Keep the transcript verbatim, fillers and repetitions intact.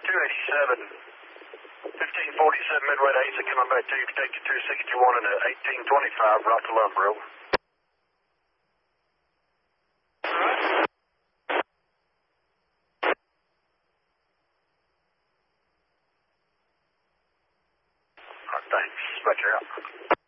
two eighty-seven, fifteen forty-seven Midway to Asa, coming back to you to take you two sixty-one and a eighteen twenty-five, rock to lumber, over. All right, thanks. Dispatcher out.